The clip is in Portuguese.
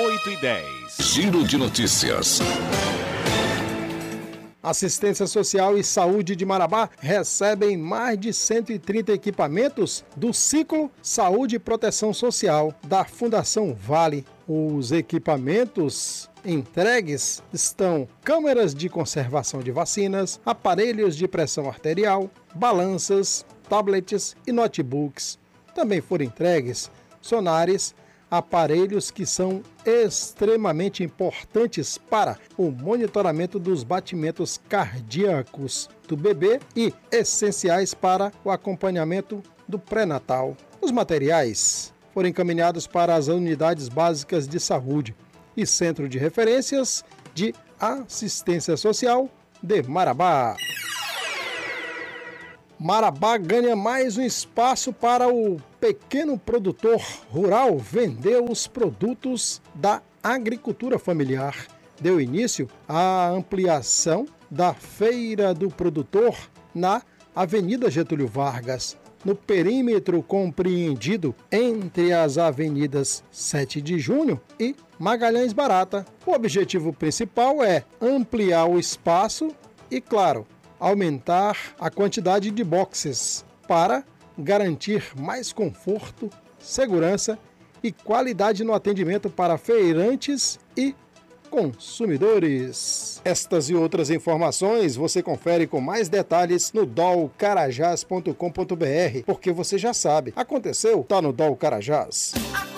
8h10. Giro de notícias. Assistência Social e Saúde de Marabá recebem mais de 130 equipamentos do Ciclo Saúde e Proteção Social da Fundação Vale. Os equipamentos entregues estão câmeras de conservação de vacinas, aparelhos de pressão arterial, balanças, tablets e notebooks. Também foram entregues sonares, aparelhos que são extremamente importantes para o monitoramento dos batimentos cardíacos do bebê e essenciais para o acompanhamento do pré-natal. Os materiais foram encaminhados para as unidades básicas de saúde e Centro de Referências de Assistência Social de Marabá. Marabá ganha mais um espaço para o pequeno produtor rural vender os produtos da agricultura familiar. Deu início à ampliação da Feira do Produtor na Avenida Getúlio Vargas, no perímetro compreendido entre as avenidas 7 de Junho e Magalhães Barata. O objetivo principal é ampliar o espaço e, claro, aumentar a quantidade de boxes para garantir mais conforto, segurança e qualidade no atendimento para feirantes e consumidores. Estas e outras informações você confere com mais detalhes no dolcarajás.com.br, porque você já sabe, aconteceu, tá no Dol Carajás.